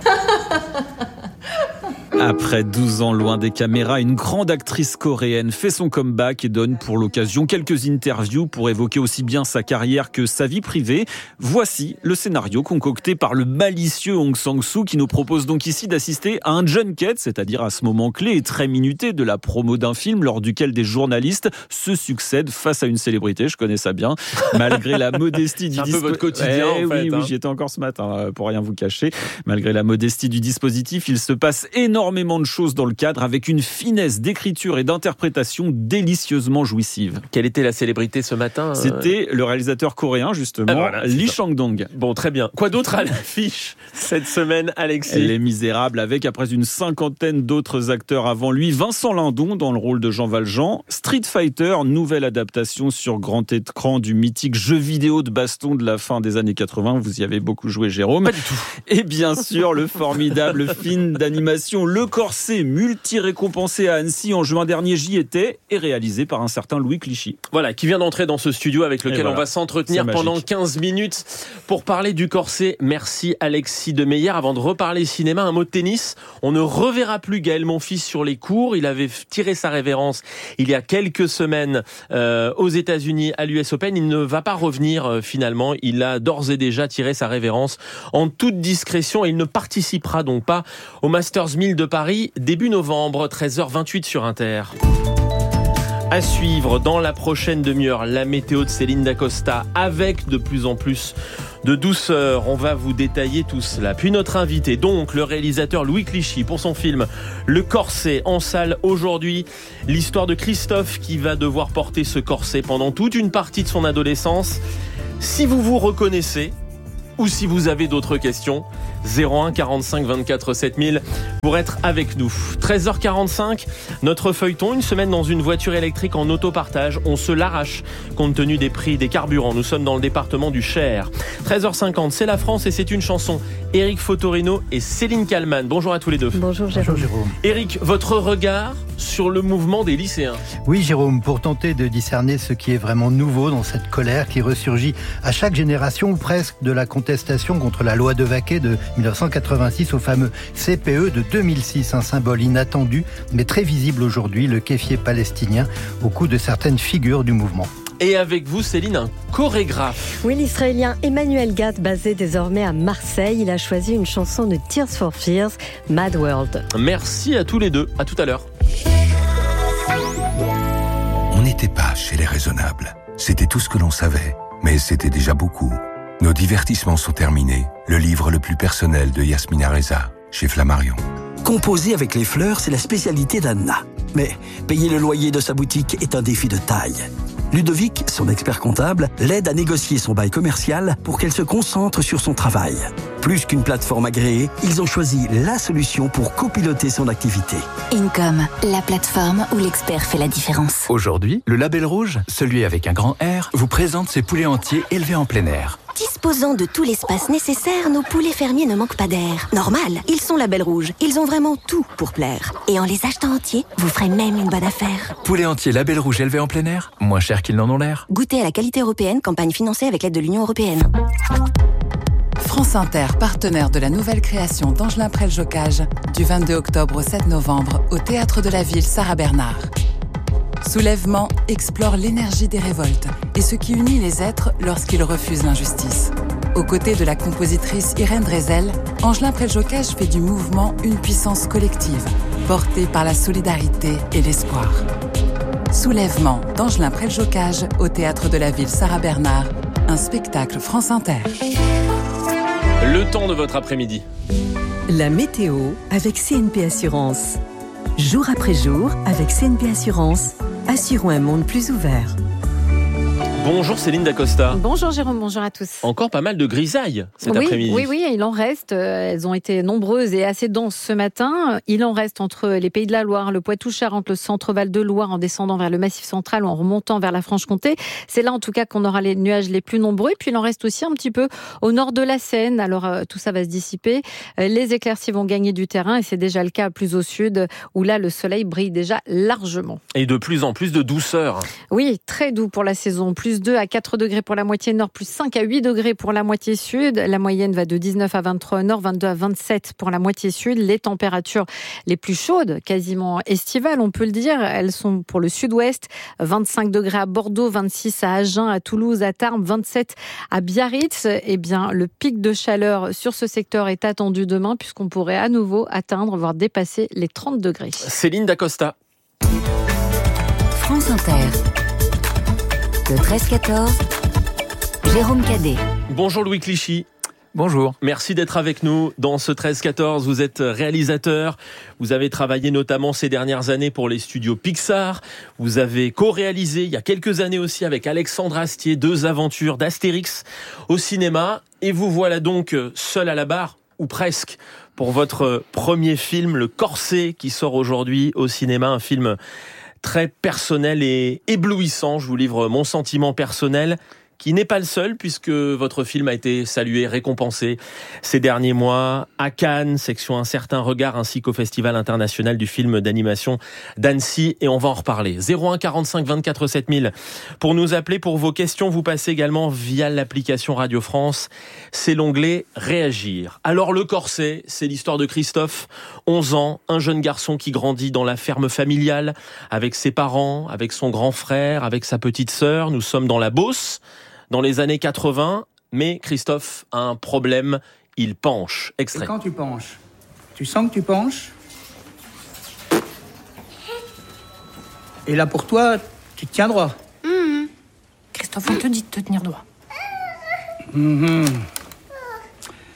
Speaker 5: Après douze ans loin des caméras, une grande actrice coréenne fait son comeback et donne pour l'occasion quelques interviews pour évoquer aussi bien sa carrière que sa vie privée. Voici le scénario concocté par le malicieux Hong Sang-soo qui nous propose donc ici d'assister à un junket, c'est-à-dire à ce moment clé et très minuté de la promo d'un film lors duquel des journalistes se succèdent face à une célébrité, je connais ça bien, malgré la modestie du dispositif.
Speaker 3: C'est un peu votre quotidien
Speaker 5: eh,
Speaker 3: en fait.
Speaker 5: Oui,
Speaker 3: hein.
Speaker 5: oui, j'y étais encore ce matin, pour rien vous cacher. Malgré la modestie du dispositif, il se passe énormément de choses dans le cadre avec une finesse d'écriture et d'interprétation délicieusement jouissive.
Speaker 3: Quelle était la célébrité ce matin ?
Speaker 5: C'était le réalisateur coréen justement, ah, voilà, Lee Chang-dong.
Speaker 3: Bon, très bien. Quoi d'autre à l'affiche cette semaine, Alexis ?
Speaker 5: Les Misérables avec, après une cinquantaine d'autres acteurs avant lui, Vincent Lindon dans le rôle de Jean Valjean, Street Fighter, nouvelle adaptation sur grand écran du mythique jeu vidéo de baston de la fin des années quatre-vingts. Vous y avez beaucoup joué, Jérôme.
Speaker 3: Pas du tout.
Speaker 5: Et bien sûr, le formidable film d'animation Le Corset, multi-récompensé à Annecy en juin dernier, j'y étais, et réalisé par un certain Louis Clichy.
Speaker 3: Voilà, qui vient d'entrer dans ce studio avec lequel voilà, on va s'entretenir pendant quinze minutes pour parler du Corset. Merci Alexis Demeyer. Avant de reparler cinéma, un mot de tennis. On ne reverra plus Gaël Monfils sur les cours. Il avait tiré sa révérence il y a quelques semaines euh, aux États-Unis à l'U S Open. Il ne va pas revenir euh, finalement. Il a d'ores et déjà tiré sa révérence en toute discrétion et il ne participera donc pas au Masters mille de Paris début novembre, treize heures vingt-huit sur Inter. À suivre dans la prochaine demi-heure, la météo de Céline Dacosta avec de plus en plus de douceur. On va vous détailler tout cela. Puis notre invité, donc le réalisateur Louis Clichy, pour son film Le Corset, en salle aujourd'hui. L'histoire de Christophe qui va devoir porter ce corset pendant toute une partie de son adolescence. Si vous vous reconnaissez ou si vous avez d'autres questions, zéro un quarante-cinq vingt-quatre sept mille pour être avec nous. treize heures quarante-cinq, notre feuilleton, une semaine dans une voiture électrique en autopartage. On se l'arrache compte tenu des prix des carburants. Nous sommes dans le département du Cher. treize heures cinquante, c'est la France et c'est une chanson. Éric Fotorino et Céline Kallmann. Bonjour à tous les deux.
Speaker 10: Bonjour Jérôme. Bonjour Jérôme.
Speaker 3: Éric, votre regard sur le mouvement des lycéens.
Speaker 10: Oui Jérôme, pour tenter de discerner ce qui est vraiment nouveau dans cette colère qui ressurgit à chaque génération ou presque, de la contestation contre la loi de Vaquet de dix-neuf cent quatre-vingt-six au fameux C P E de deux mille six, un symbole inattendu mais très visible aujourd'hui, le kéfier palestinien au cou de certaines figures du mouvement.
Speaker 3: Et avec vous, Céline, un chorégraphe.
Speaker 11: Oui, l'Israélien Emmanuel Gad, basé désormais à Marseille, il a choisi une chanson de Tears for Fears, Mad World.
Speaker 3: Merci à tous les deux. À tout à l'heure.
Speaker 12: On n'était pas chez les raisonnables. C'était tout ce que l'on savait, mais c'était déjà beaucoup. Nos divertissements sont terminés. Le livre le plus personnel de Yasmina Reza, chez Flammarion.
Speaker 13: Composer avec les fleurs, c'est la spécialité d'Anna. Mais payer le loyer de sa boutique est un défi de taille. Ludovic, son expert comptable, l'aide à négocier son bail commercial pour qu'elle se concentre sur son travail. Plus qu'une plateforme agréée, ils ont choisi la solution pour copiloter son activité.
Speaker 7: Income, la plateforme où l'expert fait la différence.
Speaker 14: Aujourd'hui, le Label Rouge, celui avec un grand R, vous présente ses poulets entiers élevés en plein air.
Speaker 8: Disposant de tout l'espace nécessaire, nos poulets fermiers ne manquent pas d'air. Normal, ils sont Label Rouge. Ils ont vraiment tout pour plaire. Et en les achetant entiers, vous ferez même une bonne affaire.
Speaker 14: Poulets entiers Label Rouge élevés en plein air, moins cher qu'ils n'en ont l'air.
Speaker 8: Goûtez à la qualité européenne, campagne financée avec l'aide de l'Union européenne.
Speaker 15: France Inter, partenaire de la nouvelle création d'Angelin Prel-Jocage, du vingt-deux octobre au sept novembre, au Théâtre de la Ville Sarah Bernard. Soulèvement explore l'énergie des révoltes et ce qui unit les êtres lorsqu'ils refusent l'injustice. Aux côtés de la compositrice Irène Drezel, Angelin Prel-Jocage fait du mouvement une puissance collective, portée par la solidarité et l'espoir. Soulèvement d'Angelin Prel-Jocage au Théâtre de la Ville Sarah Bernard, un spectacle France Inter.
Speaker 3: Le temps de votre après-midi.
Speaker 16: La météo avec C N P Assurance. Jour après jour, avec C N P Assurance, assurons un monde plus ouvert.
Speaker 3: Bonjour Céline Dacosta.
Speaker 23: Bonjour Jérôme, bonjour à tous.
Speaker 3: Encore pas mal de grisailles cet
Speaker 23: oui,
Speaker 3: après-midi.
Speaker 23: Oui, oui, il en reste. Elles ont été nombreuses et assez denses ce matin. Il en reste entre les Pays de la Loire, le Poitou-Charentes, le centre-Val de Loire, en descendant vers le Massif central ou en remontant vers la Franche-Comté. C'est là en tout cas qu'on aura les nuages les plus nombreux. Et puis il en reste aussi un petit peu au nord de la Seine. Alors tout ça va se dissiper. Les éclaircies vont gagner du terrain et c'est déjà le cas plus au sud où là le soleil brille déjà largement.
Speaker 3: Et de plus en plus de douceur.
Speaker 23: Oui, très doux pour la saison. Plus deux à quatre degrés pour la moitié nord, plus cinq à huit degrés pour la moitié sud. La moyenne va de dix-neuf à vingt-trois au nord, vingt-deux à vingt-sept pour la moitié sud. Les températures les plus chaudes, quasiment estivales, on peut le dire, elles sont pour le sud-ouest. vingt-cinq degrés à Bordeaux, vingt-six à Agen, à Toulouse, à Tarbes, vingt-sept à Biarritz. Eh bien, le pic de chaleur sur ce secteur est attendu demain puisqu'on pourrait à nouveau atteindre, voire dépasser les trente degrés.
Speaker 3: Céline Dacosta.
Speaker 7: France Inter. Le treize quatorze, Jérôme Cadet.
Speaker 3: Bonjour Louis Clichy.
Speaker 26: Bonjour.
Speaker 3: Merci d'être avec nous dans ce treize quatorze. Vous êtes réalisateur. Vous avez travaillé notamment ces dernières années pour les studios Pixar. Vous avez co-réalisé il y a quelques années aussi avec Alexandre Astier deux aventures d'Astérix au cinéma. Et vous voilà donc seul à la barre, ou presque, pour votre premier film, Le Corset, qui sort aujourd'hui au cinéma. Un film très personnel et éblouissant. Je vous livre mon sentiment personnel, qui n'est pas le seul, puisque votre film a été salué, récompensé ces derniers mois à Cannes, section Un certain regard, ainsi qu'au Festival international du film d'animation d'Annecy, et on va en reparler. zéro un quarante-cinq vingt-quatre sept mille pour nous appeler. Pour vos questions, vous passez également via l'application Radio France. C'est l'onglet Réagir. Alors Le Corset, c'est l'histoire de Christophe, onze ans, un jeune garçon qui grandit dans la ferme familiale, avec ses parents, avec son grand frère, avec sa petite sœur. Nous sommes dans la Beauce, dans les années quatre-vingts, mais Christophe a un problème, il penche. Extrait.
Speaker 28: Et quand tu penches, tu sens que tu penches. Et là pour toi, Tu te tiens droit.
Speaker 1: Mmh. Christophe, on te dit de te tenir droit.
Speaker 28: Mmh. François ?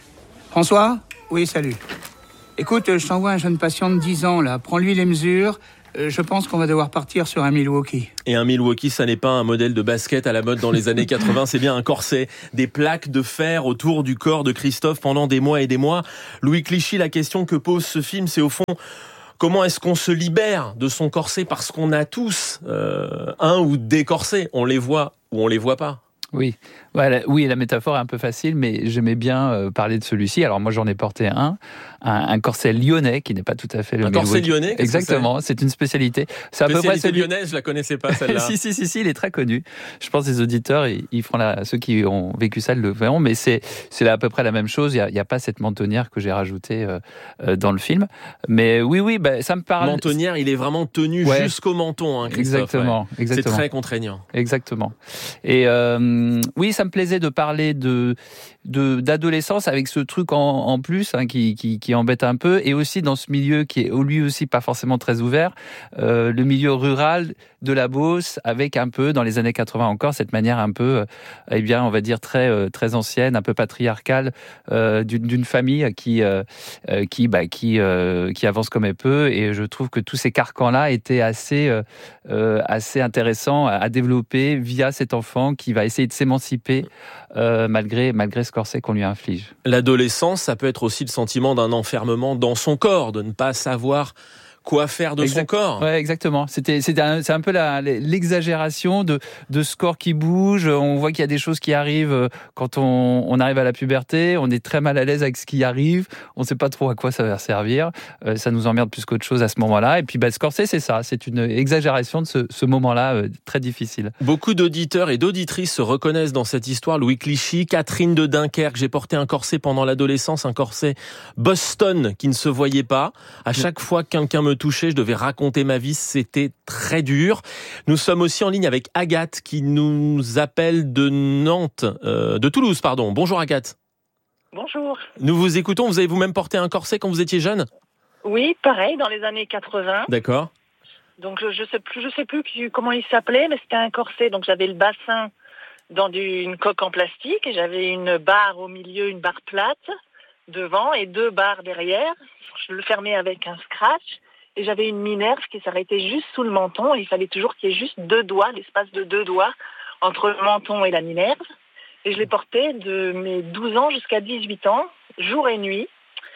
Speaker 28: Oui, salut. Écoute, je t'envoie un jeune patient de dix ans, là. Prends-lui les mesures. Je pense qu'on va devoir partir sur un Milwaukee.
Speaker 3: Et un Milwaukee, ça n'est pas un modèle de basket à la mode dans les années quatre-vingts, c'est bien un corset. Des plaques de fer autour du corps de Christophe pendant des mois et des mois. Louis Clichy, la question que pose ce film, c'est au fond, comment est-ce qu'on se libère de son corset ? Parce qu'on a tous euh, un ou des corsets. On les voit ou on les voit pas.
Speaker 2: Oui. Voilà, oui, la métaphore est un peu facile, mais j'aimais bien euh, parler de celui-ci. Alors moi, j'en ai porté un, un, un corset lyonnais qui n'est pas tout à fait le
Speaker 3: un corset lyonnais.
Speaker 2: Exactement, c'est, c'est une spécialité. C'est à peu près celui
Speaker 3: lyonnaise, je la connaissais pas celle-là.
Speaker 2: si, si, si, si, il est très connu. Je pense que les auditeurs, ils, ils feront la, ceux qui ont vécu ça le verront, mais c'est, c'est à peu près la même chose. Il y a, il y a pas cette mentonnière que j'ai rajoutée euh, euh, dans le film, mais oui, oui, bah, ça me parle.
Speaker 3: Mentonnière, il est vraiment tenu ouais. jusqu'au menton, hein, Christophe.
Speaker 2: Exactement,
Speaker 3: ouais.
Speaker 2: exactement.
Speaker 3: C'est très contraignant.
Speaker 2: Exactement. Et euh, oui, ça me plaisait de parler de, de d'adolescence avec ce truc en, en plus hein, qui, qui, qui embête un peu, et aussi dans ce milieu qui est lui aussi pas forcément très ouvert, euh, le milieu rural de la Beauce, avec un peu dans les années quatre-vingts encore cette manière un peu, euh, eh bien on va dire très euh, très ancienne, un peu patriarcale euh, d'une, d'une famille qui euh, qui bah, qui euh, qui avance comme elle peut, et je trouve que tous ces carcans là étaient assez euh, euh, assez intéressants à, à développer via cet enfant qui va essayer de s'émanciper euh, malgré malgré ce corset qu'on lui inflige.
Speaker 3: L'adolescence, ça peut être aussi le sentiment d'un enfermement dans son corps, de ne pas savoir quoi faire de exact. son corps.
Speaker 2: Ouais, exactement. C'était, c'était un, c'est un peu la, l'exagération de, de ce corps qui bouge. On voit qu'il y a des choses qui arrivent quand on, on arrive à la puberté. On est très mal à l'aise avec ce qui arrive. On ne sait pas trop à quoi ça va servir. Euh, ça nous emmerde plus qu'autre chose à ce moment-là. Et puis, bah, ce corset, c'est ça. C'est une exagération de ce, ce moment-là euh, très difficile.
Speaker 3: Beaucoup d'auditeurs et d'auditrices se reconnaissent dans cette histoire. Louis Clichy, Catherine de Dunkerque. J'ai porté un corset pendant l'adolescence, un corset Boston qui ne se voyait pas. À chaque fois que quelqu'un me touché, je devais raconter ma vie, c'était très dur. Nous sommes aussi en ligne avec Agathe qui nous appelle de Nantes, euh, de Toulouse, pardon. Bonjour Agathe.
Speaker 17: Bonjour.
Speaker 3: Nous vous écoutons, vous avez vous-même porté un corset quand vous étiez jeune ?
Speaker 17: Oui, pareil, dans les années quatre-vingts.
Speaker 3: D'accord.
Speaker 17: Donc je, je sais plus, je sais plus comment il s'appelait, mais c'était un corset, donc j'avais le bassin dans du, une coque en plastique, et j'avais une barre au milieu, une barre plate devant et deux barres derrière. Je le fermais avec un scratch. Et j'avais une minerve qui s'arrêtait juste sous le menton. Et il fallait toujours qu'il y ait juste deux doigts, l'espace de deux doigts entre le menton et la minerve. Et je l'ai porté de mes douze ans jusqu'à dix-huit ans, jour et nuit.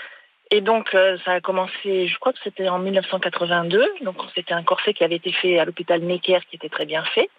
Speaker 17: Et donc, euh, ça a commencé, je crois que c'était en dix-neuf cent quatre-vingt-deux. Donc, c'était un corset qui avait été fait à l'hôpital Necker, qui était très bien fait.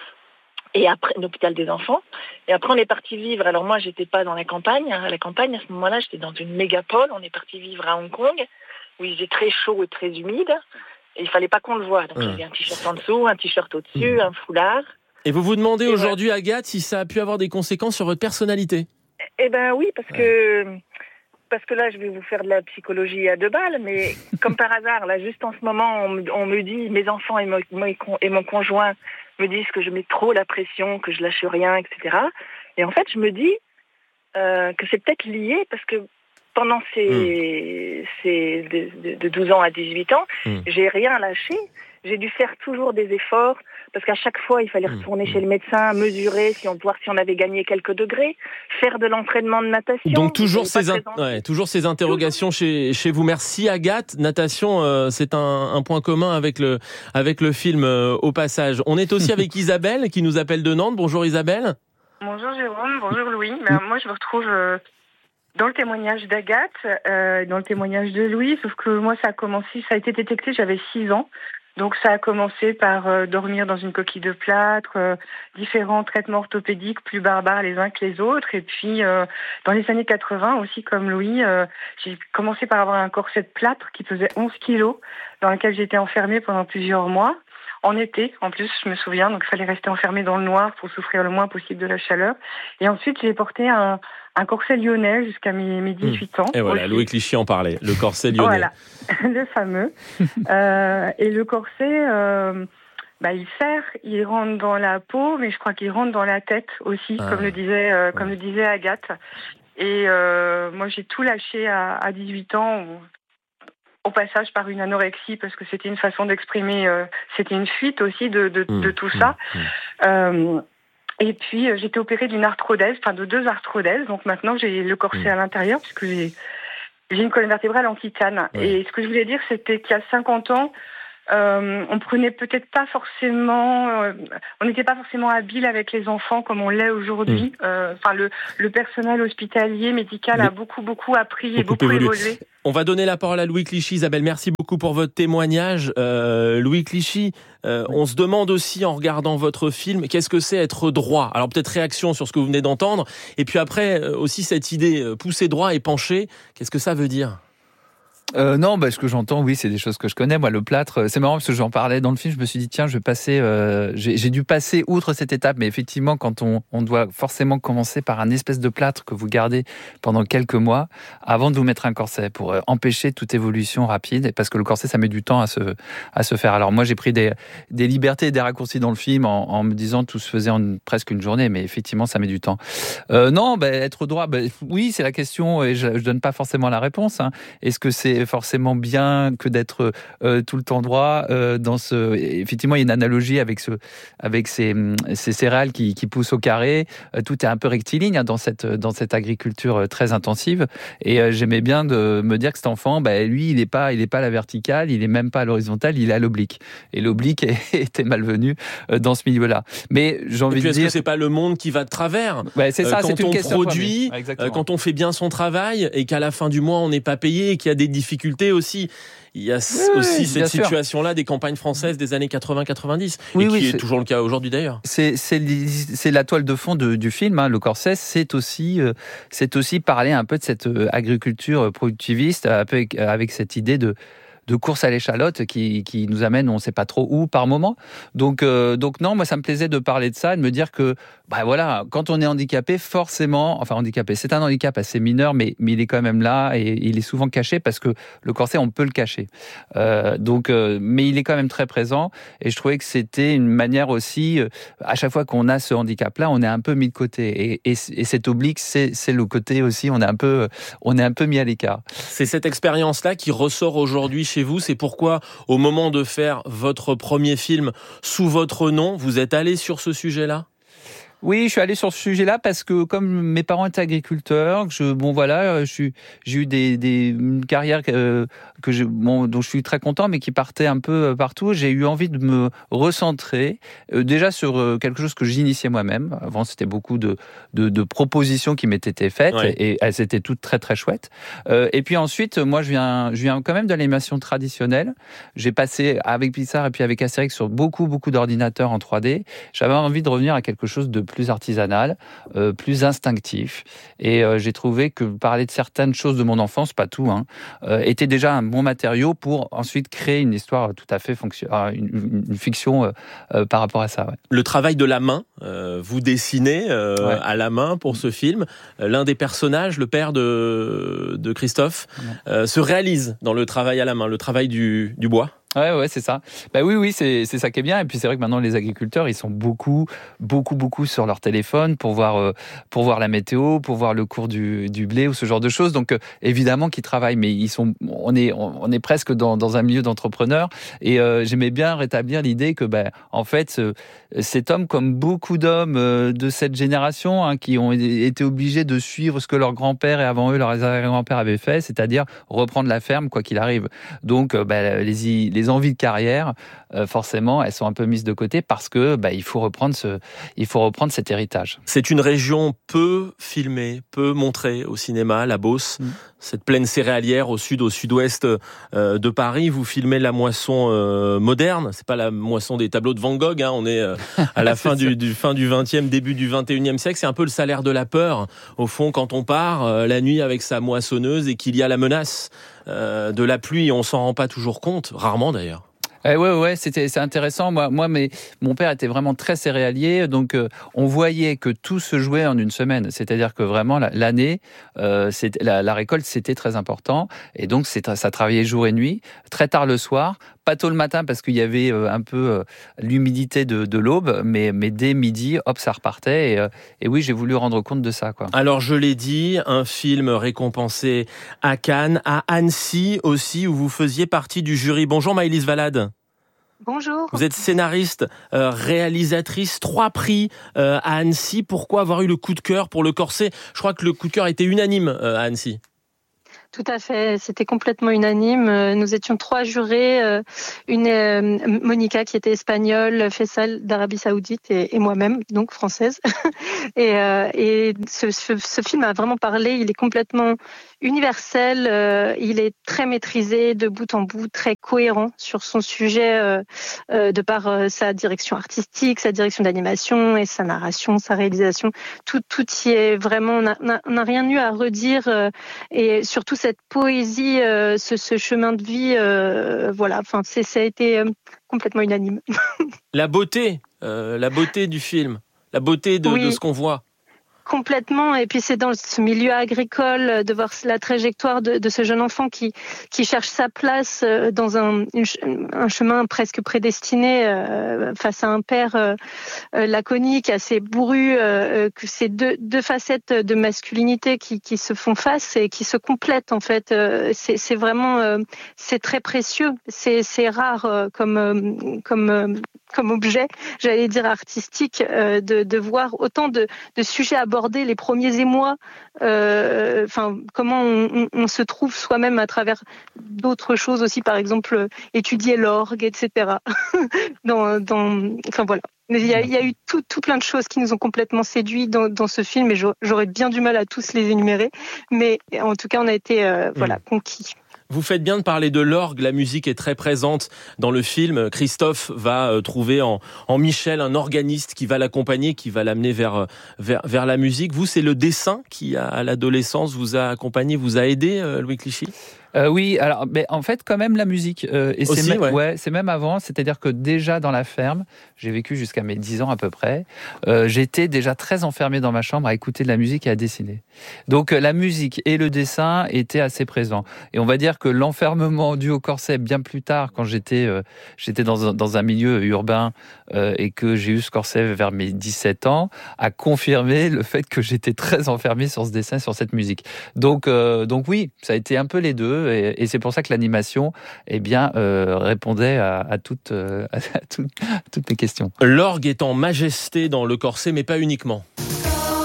Speaker 17: Et après, l'hôpital des enfants. Et après, on est parti vivre. Alors moi, j'étais pas dans la campagne. À la campagne, à ce moment-là, j'étais dans une mégapole. On est parti vivre à Hong Kong, où il faisait très chaud et très humide, et il fallait pas qu'on le voie. Donc, mmh. j'avais un t-shirt en dessous, un t-shirt au-dessus, mmh. un foulard.
Speaker 3: Et vous vous demandez et aujourd'hui,
Speaker 17: voilà.
Speaker 3: Agathe, si ça a pu avoir des conséquences sur votre personnalité ?
Speaker 17: Eh ben oui, parce ouais. que parce que là, je vais vous faire de la psychologie à deux balles, mais comme par hasard, là, juste en ce moment, on me, on me dit, mes enfants et, mo, et mon conjoint me disent que je mets trop la pression, que je lâche rien, et cetera. Et en fait, je me dis euh, que c'est peut-être lié, parce que pendant ces, mmh. ces de, de, de douze ans à dix-huit ans, mmh. j'ai rien lâché. J'ai dû faire toujours des efforts, parce qu'à chaque fois, il fallait retourner mmh. chez le médecin, mesurer, si on, voir si on avait gagné quelques degrés, faire de l'entraînement de natation.
Speaker 3: Donc toujours ces, in- ouais, toujours ces interrogations chez, chez vous. Merci Agathe. Natation, euh, c'est un, un point commun avec le, avec le film euh, au passage. On est aussi avec Isabelle qui nous appelle de Nantes. Bonjour Isabelle.
Speaker 18: Bonjour Jérôme, bonjour Louis. Ben, moi je me retrouve... Euh... dans le témoignage d'Agathe, euh, dans le témoignage de Louis, sauf que moi, ça a commencé, ça a été détecté, j'avais six ans. Donc, ça a commencé par euh, dormir dans une coquille de plâtre, euh, différents traitements orthopédiques plus barbares les uns que les autres. Et puis, euh, dans les années quatre-vingts aussi, comme Louis, euh, j'ai commencé par avoir un corset de plâtre qui pesait onze kilos, dans lequel j'étais enfermée pendant plusieurs mois. En été, en plus, je me souviens, donc il fallait rester enfermé dans le noir pour souffrir le moins possible de la chaleur. Et ensuite, j'ai porté un, un corset lyonnais jusqu'à mes, mes dix-huit ans.
Speaker 3: Et voilà, aussi. Louis Clichy en parlait, le corset lyonnais.
Speaker 18: Voilà, le fameux. euh, et le corset, euh, bah, il serre, il rentre dans la peau, mais je crois qu'il rentre dans la tête aussi, ah. comme le disait, euh, comme le disait Agathe. Et euh, moi, j'ai tout lâché à, à dix-huit ans. au passage par une anorexie parce que c'était une façon d'exprimer, euh, c'était une fuite aussi de, de, mmh, de tout mmh, ça. Mmh. Euh, et puis euh, j'ai été opérée d'une arthrodèse, enfin de deux arthrodèses, donc maintenant j'ai le corset mmh. à l'intérieur parce que j'ai, j'ai une colonne vertébrale en titane. Ouais. Et ce que je voulais dire, c'était qu'il y a cinquante ans, Euh, on prenait peut-être pas forcément, euh, on n'était pas forcément habile avec les enfants comme on l'est aujourd'hui. Mmh. Euh, enfin, le, le personnel hospitalier, médical Mais a beaucoup, beaucoup appris beaucoup et beaucoup évolué. évolué.
Speaker 3: On va donner la parole à Louis Clichy. Isabelle, merci beaucoup pour votre témoignage. Euh, Louis Clichy, euh, oui. on se demande aussi en regardant votre film, qu'est-ce que c'est être droit ? Alors peut-être réaction sur ce que vous venez d'entendre, et puis après aussi cette idée, pousser droit et pencher, qu'est-ce que ça veut dire ?
Speaker 2: Euh, non, bah, ce que j'entends, oui, c'est des choses que je connais. Moi, le plâtre, c'est marrant parce que j'en parlais dans le film. Je me suis dit, tiens, je vais passer. Euh, j'ai, j'ai dû passer outre cette étape, mais effectivement, quand on, on doit forcément commencer par un espèce de plâtre que vous gardez pendant quelques mois avant de vous mettre un corset pour euh, empêcher toute évolution rapide, parce que le corset, ça met du temps à se à se faire. Alors moi, j'ai pris des des libertés et des raccourcis dans le film en, en me disant tout se faisait en presque une journée, mais effectivement, ça met du temps. Euh, non, bah, être droit, bah, oui, c'est la question et je, je donne pas forcément la réponse. Hein. Est-ce que c'est forcément bien que d'être euh, tout le temps droit euh, dans ce. Effectivement, il y a une analogie avec ce, avec ces, ces céréales qui, qui poussent au carré. Euh, tout est un peu rectiligne hein, dans cette dans cette agriculture très intensive. Et euh, j'aimais bien de me dire que cet enfant, bah, lui, il n'est pas il est pas à la verticale, il est même pas à l'horizontale, il est à l'oblique. Et l'oblique était malvenu euh, dans ce milieu-là. Mais j'ai envie
Speaker 3: et puis,
Speaker 2: de
Speaker 3: est-ce
Speaker 2: dire
Speaker 3: que c'est pas le monde qui va de travers
Speaker 2: ouais, c'est ça,
Speaker 3: euh, quand
Speaker 2: c'est une
Speaker 3: on
Speaker 2: question
Speaker 3: produit, euh, quand on fait bien son travail et qu'à la fin du mois on n'est pas payé et qu'il y a des difficultés aussi. Il y a oui, aussi oui, cette situation-là des campagnes françaises des années quatre-vingts quatre-vingt-dix, oui, et qui oui, est, est toujours le cas aujourd'hui d'ailleurs.
Speaker 2: C'est, c'est, c'est la toile de fond de, du film, hein. Le corset, c'est aussi, euh, c'est aussi parler un peu de cette euh, agriculture productiviste, avec, avec cette idée de de course à l'échalote qui, qui nous amène on ne sait pas trop où par moment. Donc, euh, donc non, moi ça me plaisait de parler de ça et de me dire que bah voilà, quand on est handicapé, forcément, enfin handicapé, c'est un handicap assez mineur, mais, mais il est quand même là et il est souvent caché parce que le corset, on peut le cacher. Euh, donc, euh, mais il est quand même très présent et je trouvais que c'était une manière aussi, euh, à chaque fois qu'on a ce handicap-là, on est un peu mis de côté et, et, et cet oblique, c'est, c'est le côté aussi, on est un peu, on est un peu mis à l'écart.
Speaker 3: C'est cette expérience-là qui ressort aujourd'hui chez vous, c'est pourquoi au moment de faire votre premier film sous votre nom, vous êtes allé sur ce sujet-là ?
Speaker 2: Oui, je suis allé sur ce sujet-là parce que comme mes parents étaient agriculteurs, je, bon voilà, je suis, j'ai eu des, des une carrière que, que je, bon, dont je suis très content, mais qui partait un peu partout. J'ai eu envie de me recentrer euh, déjà sur euh, quelque chose que j'initiais moi-même. Avant, c'était beaucoup de, de, de propositions qui m'étaient été faites ouais. et, et elles étaient toutes très très chouettes. Euh, et puis ensuite, moi, je viens, je viens quand même de l'animation traditionnelle. J'ai passé avec Pixar et puis avec Astérix sur beaucoup beaucoup d'ordinateurs en trois D. J'avais envie de revenir à quelque chose de plus artisanal, euh, plus instinctif. Et euh, j'ai trouvé que parler de certaines choses de mon enfance, pas tout, hein, euh, était déjà un bon matériau pour ensuite créer une histoire tout à fait fonction, euh, une, une fiction euh, euh, par rapport à ça. Ouais.
Speaker 3: Le travail de la main, euh, vous dessinez euh, ouais. à la main pour ce film. L'un des personnages, le père de, de Christophe, ouais. euh, se réalise dans le travail à la main, le travail du, du bois.
Speaker 2: Ouais, ouais, c'est ça. Bah oui, oui, c'est, c'est ça qui est bien. Et puis c'est vrai que maintenant les agriculteurs, ils sont beaucoup, beaucoup, beaucoup sur leur téléphone pour voir, euh, pour voir la météo, pour voir le cours du, du blé ou ce genre de choses. Donc euh, évidemment qu'ils travaillent, mais ils sont, on est, on est presque dans, dans un milieu d'entrepreneurs. Et euh, j'aimais bien rétablir l'idée que, ben, en fait, euh, cet homme, comme beaucoup d'hommes euh, de cette génération, hein, qui ont été obligés de suivre ce que leurs grands-pères et avant eux leurs arrière-grands-pères avaient fait, c'est-à-dire reprendre la ferme quoi qu'il arrive. Donc euh, ben, les, les envies de carrière, euh, forcément, elles sont un peu mises de côté parce que bah, il faut reprendre ce, il faut reprendre cet héritage.
Speaker 3: C'est une région peu filmée, peu montrée au cinéma, la Beauce, mmh. cette plaine céréalière au sud, au sud-ouest euh, de Paris. Vous filmez la moisson euh, moderne, c'est pas la moisson des tableaux de Van Gogh, hein, on est euh, à la fin du, du fin du vingtième, début du vingt et unième siècle. C'est un peu le salaire de la peur, au fond, quand on part euh, la nuit avec sa moissonneuse et qu'il y a la menace euh, de la pluie. On s'en rend pas toujours compte, rarement d'ailleurs.
Speaker 2: Eh ouais, ouais, c'était, c'est intéressant. Moi, moi, mais mon père était vraiment très céréalier, donc euh, on voyait que tout se jouait en une semaine. C'est-à-dire que vraiment la, l'année, euh, c'était, la, la récolte, c'était très important, et donc c'est, ça travaillait jour et nuit, très tard le soir, pas tôt le matin parce qu'il y avait un peu l'humidité de, de l'aube, mais, mais dès midi, hop, ça repartait. Et, et oui, j'ai voulu rendre compte de ça, quoi.
Speaker 3: Alors, je l'ai dit, un film récompensé à Cannes, à Annecy aussi, où vous faisiez partie du jury. Bonjour Maëlys Valade.
Speaker 4: Bonjour.
Speaker 3: Vous êtes scénariste, euh, réalisatrice, trois prix euh, à Annecy. Pourquoi avoir eu le coup de cœur pour Le Corset ? Je crois que le coup de cœur était unanime euh, à Annecy.
Speaker 4: Tout à fait, c'était complètement unanime. Nous étions trois jurés, une euh, Monica qui était espagnole, Faisal d'Arabie Saoudite et, et moi-même, donc française. et euh, et ce, ce, ce film a vraiment parlé, il est complètement universel, euh, il est très maîtrisé de bout en bout, très cohérent sur son sujet euh, euh, de par euh, sa direction artistique, sa direction d'animation et sa narration, sa réalisation. Tout, tout y est vraiment, on n'a rien eu à redire euh, et surtout cette poésie, euh, ce, ce chemin de vie, euh, voilà, enfin, c'est, ça a été euh, complètement unanime.
Speaker 3: La beauté, euh, la beauté du film, la beauté de,
Speaker 4: oui.
Speaker 3: de ce qu'on voit.
Speaker 4: Complètement, et puis c'est dans ce milieu agricole de voir la trajectoire de, de ce jeune enfant qui qui cherche sa place dans un un chemin presque prédestiné euh, face à un père euh, laconique, assez bourru, euh, que c'est deux deux facettes de masculinité qui qui se font face et qui se complètent en fait. Euh, c'est c'est vraiment euh, c'est très précieux, c'est c'est rare euh, comme euh, comme euh, comme objet, j'allais dire artistique, euh, de de voir autant de de sujets abordés. Aborder les premiers émois, euh, enfin comment on, on, on se trouve soi-même à travers d'autres choses aussi, par exemple étudier l'orgue, et cetera. dans, dans, enfin voilà. Mais il y a, il y a eu tout, tout plein de choses qui nous ont complètement séduits dans, dans ce film, et j'aurais bien du mal à tous les énumérer, mais en tout cas on a été euh, voilà conquis.
Speaker 3: Vous faites bien de parler de l'orgue, la musique est très présente dans le film. Christophe va euh, trouver en, en Michel un organiste qui va l'accompagner, qui va l'amener vers, vers, vers la musique. Vous, c'est le dessin qui, à l'adolescence, vous a accompagné, vous a aidé, euh, Louis Clichy ?
Speaker 2: Euh, oui, alors, mais en fait, quand même la musique. Euh, et
Speaker 3: Aussi,
Speaker 2: c'est même,
Speaker 3: ouais.
Speaker 2: ouais, c'est même avant. C'est-à-dire que déjà dans la ferme, j'ai vécu jusqu'à mes dix ans à peu près. Euh, j'étais déjà très enfermé dans ma chambre à écouter de la musique et à dessiner. Donc euh, la musique et le dessin étaient assez présents. Et on va dire que l'enfermement dû au corset bien plus tard, quand j'étais euh, j'étais dans un, dans un milieu urbain euh, et que j'ai eu ce corset vers mes dix-sept ans, a confirmé le fait que j'étais très enfermé sur ce dessin, sur cette musique. Donc euh, donc oui, ça a été un peu les deux. Et, et c'est pour ça que l'animation, eh bien, euh, répondait à, à, toutes, euh, à, toutes, à toutes mes questions.
Speaker 3: L'orgue est en majesté dans Le Corset, mais pas uniquement.